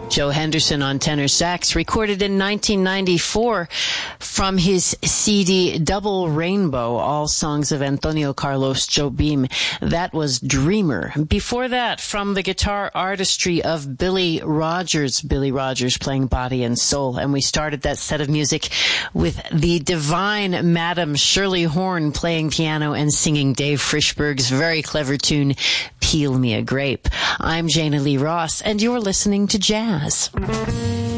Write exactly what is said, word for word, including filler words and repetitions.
Joe Henderson on tenor sax, recorded in nineteen ninety-four from his C D Double Rainbow, all songs of Antonio Carlos Jobim. That was Dreamer. Before that, from the guitar artistry of Billy Rogers, Billy Rogers playing Body and Soul. And we started that set of music with the divine Madam Shirley Horn playing piano and singing Dave Frischberg's very clever tune, Peel Me a Grape. I'm Jana Lee Ross, and you're listening to Jazz.